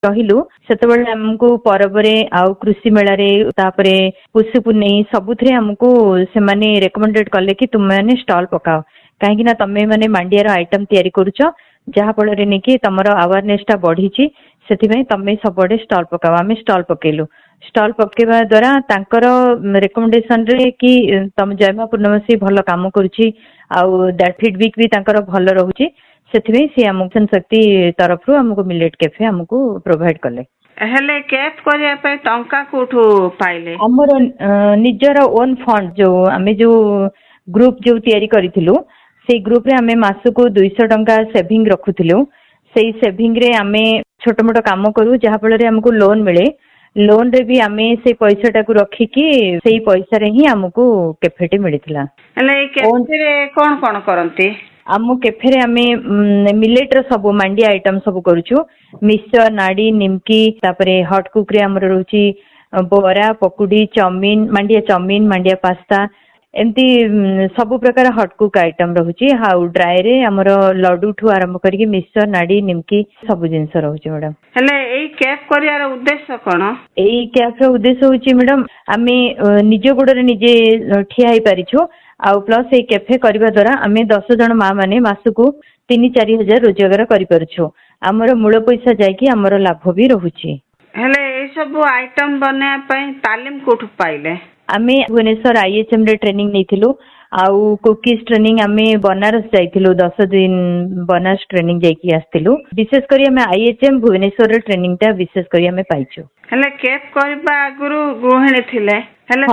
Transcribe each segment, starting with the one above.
ରହିଲୁ ସେତେବେଳେ ଆମକୁ ପର୍ବରେ ଆଉ କୃଷି ମେଳାରେ ତାପରେ ପୁଷି ପୁନେଇ ସବୁଥିରେ ଆମକୁ ସେମାନେ ରେକମେଣ୍ଡେଡ କଲେ କି ତୁମେ ମାନେ ଷ୍ଟଲ ପକାଅ କାହିଁକି ନା ତମେ ମାନେ ମାଣ୍ଡିଆର ଆଇଟମ ତିଆରି କରୁଛ ଯାହା ଫଳରେ ନେଇକି ତମର ଆୱାରନେସ ଟା ବଢିଛି ସେଥିପାଇଁ ତମେ ସବୁଆଡେ ଷ୍ଟଲ ପକାଅ। ଆମେ ଷ୍ଟଲ ପକେଇଲୁ। ଷ୍ଟଲ ପକେଇବା ଦ୍ୱାରା ତାଙ୍କର ରେକମେଣ୍ଡେସନ ରେ କି ତମ ଜୟମା ପୂର୍ଣ୍ଣମାସୀ ଭଲ କାମ କରୁଛି ଆଉ ଫିଡବ୍ୟାକ୍ ବି ତାଙ୍କର ଭଲ ରହୁଛି ସେଥିପାଇଁ ସେ ଆମକୁ ଶକ୍ତି ତରଫରୁ ଆମକୁ ମିଲେଟ କେଫେ ଆମକୁ ପ୍ରୋଭାଇଡ କଲେ। ହେଲେ କେଫ୍ କରିବା ପାଇଁ ଟଙ୍କା କୋଉଠୁ ପାଇଲେ? ଆମର ନିଜର ଓନ୍ ଫଣ୍ଡ ଯୋଉ ଆମେ ଯୋଉ ଗ୍ରୁପ ଯୋଉ ତିଆରି କରିଥିଲୁ ସେଇ ଗ୍ରୁପ ରେ ଆମେ ମାସକୁ 200 ଟଙ୍କା ସେଭିଂ ରଖୁଥିଲୁ। ସେଇ ସେଭିଂ ରେ ଆମେ ଛୋଟ ମୋଟ କାମ କରୁ ଯାହା ଫଳରେ ଆମକୁ ଲୋନ ମିଳେ। ଲୋନ ରେ ବି ଆମେ ସେଇ ପଇସା ଟାକୁ ରଖିକି ସେଇ ପଇସାରେ ହିଁ ଆମକୁ କେଫେଟି ମିଳିଥିଲା। ହେଲେ ଏଇ କେଫେରେ କଣ କଣ କରନ୍ତି? ଆମ କେଫେରେ ଆମେ ମିଲେଟ ର ସବୁ ମାଣ୍ଡିଆ ଆଇଟମ ସବୁ କରୁଛୁ। ମିକ୍ସଚର, ନାଡି, ନିମକି ତାପରେ ହଟ କୁକ ରେ ଆମର ରହୁଛି ବରା, ପକୁଡି, ଚାଉମିନ, ମାଣ୍ଡିଆ ପାସ୍ତା ଏମିତି ସବୁ ପ୍ରକାର ହଟକୁକ୍ ଆଇଟମ ରହୁଛି। ଆଉ ଡ୍ରାଏ ରେ ଆମର ଲଡୁ ଠୁ ଆରମ୍ଭ କରିକି ମିକ୍ସଚର, ନାଡି, ନିମକି ସବୁ ଜିନିଷ ରହୁଛି ମ୍ୟାଡାମ। ହେଲେ ଏଇ କ୍ୟାଫ୍ କରିବାର ଉଦ୍ଦେଶ୍ୟ କଣ? ଏଇ କ୍ୟାଫ୍ ର ଉଦ୍ଦେଶ୍ୟ ହଉଛି ମ୍ୟାଡାମ ଆମେ ନିଜ ଗୋଡରେ ନିଜେ ଠିଆ ହେଇପାରିଛୁ ଆଉ ପ୍ଲସ ଏଇ କେଫେ କରିବା ଦ୍ୱାରା ଆମେ 10 ଜଣ ମା ମାନେ ମାସକୁ 3-4 ହଜାର ରୋଜଗାର କରିପାରୁଛୁ। ଆମର ମୂଳ ପଇସା ଯାଇକି ଆମର ଲାଭ ବି ରହୁଛି। ହେଲେ ଏଇ ସବୁ ଆଇଟମ ବନେଇବା ପାଇଁ ତାଲିମ କୋଉଠୁ ପାଇଲେ? ଆମେ ଭୁବନେଶ୍ୱର IHM ରେ ଟ୍ରେନିଂ ନେଇଥିଲୁ ଆଉ କୁକିଜ ଟ୍ରେନିଂ ଆମେ ବନାରସ ଯାଇଥିଲୁ 10 ଦିନ ବନାରସ ଟ୍ରେନିଂ ଯାଇକି ଆସିଥିଲୁ। ବିଶେଷ କରି ଆମେ IHM ଭୁବନେଶ୍ୱର ଟ୍ରେନିଂ ଟା ବିଶେଷ କରି ଆମେ ପାଇଛୁ। ହେଲେ କେଫ୍ କରିବା ଆଗରୁ ଗୃହିଣୀ ଥିଲେ ହେଲେ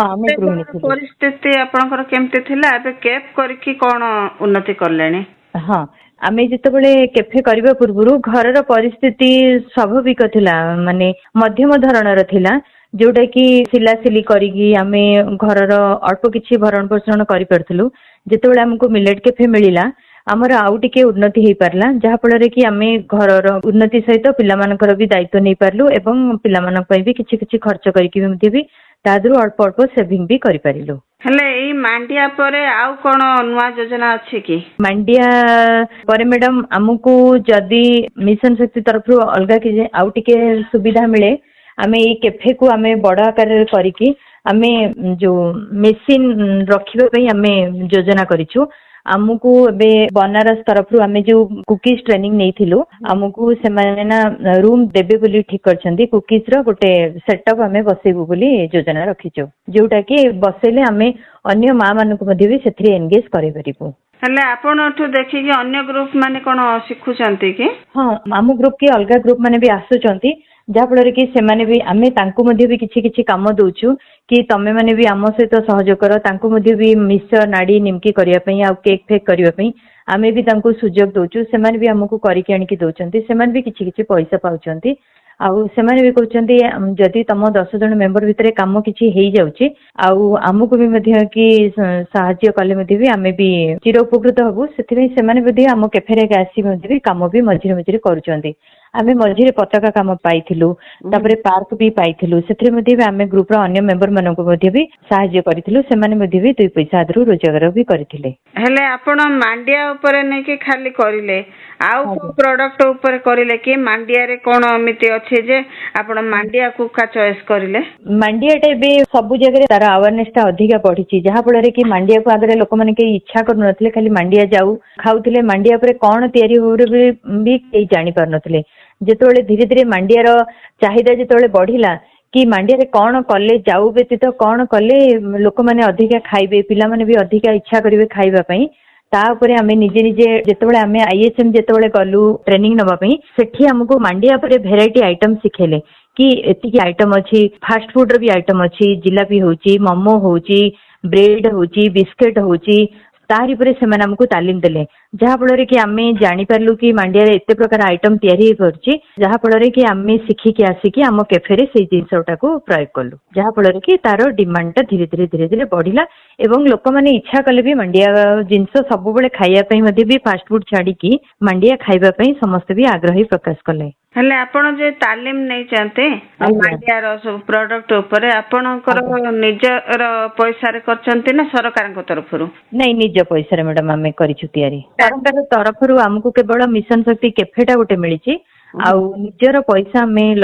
ପରିସ୍ଥିତି ଆପଣଙ୍କର କେମିତି ଥିଲା? ଏବେ କେଫ୍ କରିକି କଣ ଉନ୍ନତି କଲେଣି? ହଁ ଆମେ ଯେତେବେଳେ କେଫେ କରିବା ପୂର୍ବରୁ ଘରର ପରିସ୍ଥିତି ସ୍ୱାଭାବିକ ଥିଲା ମାନେ ମଧ୍ୟମ ଧରଣର ଥିଲା ଯୋଉଟା କି ସିଲାସିଲି କରିକି ଆମେ ଘରର ଅଳ୍ପ କିଛି ଭରଣ ପୋଷଣ କରିପାରୁଥିଲୁ। ଯେତେବେଳେ ଆମକୁ ମିଲେଟ କେଫେ ମିଳିଲା ଆମର ଆଉ ଟିକେ ଉନ୍ନତି ହେଇପାରିଲା ଯାହା ଫଳରେ କି ଆମେ ଘରର ଉନ୍ନତି ସହିତ ପିଲାମାନଙ୍କର ବି ଦାୟିତ୍ୱ ନେଇପାରିଲୁ ଏବଂ ପିଲାମାନଙ୍କ ପାଇଁ ବି କିଛି କିଛି ଖର୍ଚ୍ଚ କରିକି ମଧ୍ୟ ବି ତା ଦେହରୁ ଅଳ୍ପ ଅଳ୍ପ ସେଭିଂ ବି କରିପାରିଲୁ। ହେଲେ ଏଇ ମାଣ୍ଡିଆ ପରେ ଆଉ କଣ ନୂଆ ଯୋଜନା ଅଛି କି? ମାଣ୍ଡିଆ ପରେ ମ୍ୟାଡାମ ଆମକୁ ଯଦି ମିଶନ ଶକ୍ତି ତରଫରୁ ଅଲଗା କିଛି ଆଉ ଟିକେ ସୁବିଧା ମିଳେ ଆମେ ଏଇ କେଫେ କୁ ଆମେ ବଡ ଆକାରରେ କରିକି ଆମେ ଯୋଉ ମେସିନ ରଖିବା ପାଇଁ ଆମେ ଯୋଜନା କରିଛୁ। ଆମକୁ ଏବେ ବନାରସ ତରଫରୁ ଆମେ ଯୋଉ କୁକିଜ ଟ୍ରେନିଂ ନେଇଥିଲୁ ଆମକୁ ସେମାନେ ନା ରୁମ ଦେବେ ବୋଲି ଠିକ କରିଛନ୍ତି। କୁକିଜ ର ଗୋଟେ ସେଟଅପ୍ ଆମେ ବସେଇବୁ ବୋଲି ଯୋଜନା ରଖିଛୁ ଯୋଉଟା କି ବସେଇଲେ ଆମେ ଅନ୍ୟ ମା ମାନଙ୍କୁ ମଧ୍ୟ ବି ସେଥିରେ ଏନଗେଜ କରିପାରିବୁ। ହେଲେ ଆପଣଠୁ ଦେଖିକି ଅନ୍ୟ ଗ୍ରୁପ ମାନେ କଣ ଶିଖୁଛନ୍ତି କି? ହଁ ଆମ ଗ୍ରୁପ କି ଅଲଗା ଗ୍ରୁପ ମାନେ ବି ଆସୁଛନ୍ତି ଯାହା ଫଳରେ କି ସେମାନେ ବି ଆମେ ତାଙ୍କୁ ମଧ୍ୟ ବି କିଛି କିଛି କାମ ଦଉଛୁ କି ତମେ ମାନେ ବି ଆମ ସହିତ ସହଯୋଗ କର। ତାଙ୍କୁ ମଧ୍ୟ ବି ମିକ୍ସଚର, ନାଡି, ନିମକି କରିବା ପାଇଁ ଆଉ କେକ୍ ଫେକ୍ କରିବା ପାଇଁ ଆମେ ବି ତାଙ୍କୁ ସୁଯୋଗ ଦଉଛୁ। ସେମାନେ ବି ଆମକୁ କରିକି ଆଣିକି ଦଉଛନ୍ତି। ସେମାନେ ବି କିଛି କିଛି ପଇସା ପାଉଛନ୍ତି ଆଉ ସେମାନେ ବି କହୁଛନ୍ତି ଯଦି ତମ 10 ଜଣ ମେମ୍ବର ଭିତରେ କାମ କିଛି ହେଇଯାଉଛି ଆଉ ଆମକୁ ବି ମଧ୍ୟ କି ସାହାଯ୍ୟ କଲେ ମଧ୍ୟ ବି ଆମେ ବି ଚିର ଉପକୃତ ହବୁ। ସେଥିପାଇଁ ସେମାନେ ମଧ୍ୟ ଆମ କେଫେରେ ଆସି ମଧ୍ୟ ବି କାମ ବି ମଝିରେ ମଝିରେ କରୁଛନ୍ତି। ଆମେ ମଝିରେ ପତାକା କାମ ପାଇଥିଲୁ ତାପରେ ପାର୍କ ବି ପାଇଥିଲୁ। ସେଥିରେ ମଧ୍ୟ ବି ଆମେ ଗ୍ରୁପର ଅନ୍ୟ ମେମ୍ବର ମାନଙ୍କୁ ମଧ୍ୟ ବି ସାହାଯ୍ୟ କରିଥିଲୁ। ସେମାନେ ମଧ୍ୟ ବି 2 ପଇସା ଆଦରୁ ରୋଜଗାର ବି କରିଥିଲେ। ହେଲେ ଆପଣ ମାଣ୍ଡିଆ ଉପରେ ନେଇକି ଖାଲି କରିଲେ ଆଉ କୋଉ ପ୍ରଡକ୍ଟ ଉପରେ କରିଲେ କି? ମାଣ୍ଡିଆରେ କଣ ଏମିତି ଅଛି ଯେ ଆପଣ ମାଣ୍ଡିଆକୁ ଚଏସ କରିଲେ? ମାଣ୍ଡିଆ ଟା ଏବେ ସବୁ ଜାଗାରେ ତାର ଆୱାରନେସ ଟା ଅଧିକା ବଢିଛି ଯାହା ଫଳରେ କି ମାଣ୍ଡିଆକୁ ଆଗରେ ଲୋକମାନେ କେହି ଇଚ୍ଛା କରୁନଥିଲେ। ଖାଲି ମାଣ୍ଡିଆ ଯାଉ ଖାଉଥିଲେ। ମାଣ୍ଡିଆ ଉପରେ କଣ ତିଆରି ହବ ବି କେହି ଜାଣି ପାରୁନଥିଲେ। ଯେତେବେଳେ ଧୀରେ ଧୀରେ ମାଣ୍ଡିଆର ଚାହିଦା ଯେତେବେଳେ ବଢିଲା କି ମାଣ୍ଡିଆରେ କଣ କଲେ ଯାଉ ବ୍ୟତୀତ କଣ କଲେ ଲୋକମାନେ ଅଧିକା ଖାଇବେ ପିଲାମାନେ ବି ଅଧିକା ଇଚ୍ଛା କରିବେ ଖାଇବା ପାଇଁ ତା ଉପରେ ଆମେ ନିଜେ ନିଜେ ଯେତେବେଳେ ଆମେ IHM ଯେତେବେଳେ ଗଲୁ ଟ୍ରେନିଂ ନବା ପାଇଁ ସେଠି ଆମକୁ ମାଣ୍ଡିଆ ଉପରେ ଭେରାଇଟି ଆଇଟମ ଶିଖେଇଲେ କି ଏତିକି ଆଇଟମ ଅଛି। ଫାଷ୍ଟ ଫୁଡ ର ବି ଆଇଟମ ଅଛି। ଜିଲାପି ହଉଛି, ମୋମୋ ହଉଛି, ବ୍ରେଡ ହଉଛି, ବିସ୍କେଟ ହଉଛି। ତାରି ଉପରେ ସେମାନେ ଆମକୁ ତାଲିମ ଦେଲେ ଯାହା ଫଳରେ କି ଆମେ ଜାଣିପାରିଲୁ କି ମାଣ୍ଡିଆରେ ଏତେ ପ୍ରକାର ଆଇଟମ ତିଆରି ହେଇପାରୁଛି ଯାହା ଫଳରେ କି ଆମେ ଶିଖିକି ଆସିକି ଆମ କେଫେରେ ସେଇ ଜିନିଷଟାକୁ ପ୍ରୟୋଗ କଲୁ ଯାହା ଫଳରେ କି ତାର ଡିମାଣ୍ଡ ଟା ଧୀରେ ଧୀରେ ବଢିଲା ଏବଂ ଲୋକମାନେ ଇଚ୍ଛା କଲେ ବି ମାଣ୍ଡିଆ ଜିନିଷ ସବୁବେଳେ ଖାଇବା ପାଇଁ ମଧ୍ୟ ବି ଫାଷ୍ଟଫୁଡ ଛାଡିକି ମାଣ୍ଡିଆ ଖାଇବା ପାଇଁ ସମସ୍ତେ ବି ଆଗ୍ରହୀ ପ୍ରକାଶ କଲେ। ହେଲେ ଆପଣ ଯେ ତାଲିମ ନେଇଛନ୍ତି ମାଣ୍ଡିଆର ସବୁ ପ୍ରଡକ୍ଟ ଉପରେ ଆପଣଙ୍କର ନିଜର ପଇସାରେ କରିଛନ୍ତି ନା ସରକାରଙ୍କ ତରଫରୁ? ନାଇଁ ନିଜ ପଇସାରେ ମ୍ୟାଡାମ ଆମେ କରିଛୁ ତିଆରି। ସରକାର ତରଫରୁ ଆମକୁ କେବଳ ମିଶନ ଶକ୍ତି କେଫେଟା ଗୋଟେ ମିଳିଛି ଆଉ ନିଜର ପଇସା ଆମେ